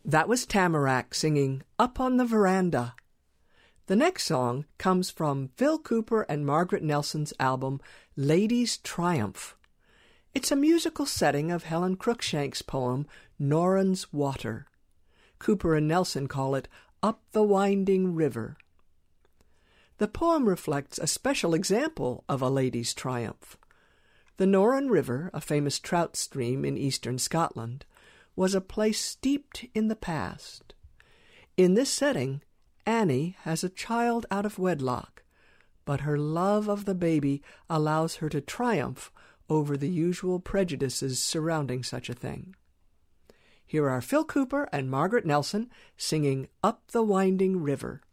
That was Tamarack singing Up on the Veranda. The next song comes from Phil Cooper and Margaret Nelson's album Lady's Triumph. It's a musical setting of Helen Cruikshank's poem Norrin's Water. Cooper and Nelson call it Up the Winding River. The poem reflects a special example of a lady's triumph. The Norrin River, a famous trout stream in eastern Scotland, was a place steeped in the past. In this setting, Annie has a child out of wedlock, but her love of the baby allows her to triumph over the usual prejudices surrounding such a thing. Here are Phil Cooper and Margaret Nelson singing Up the Winding River.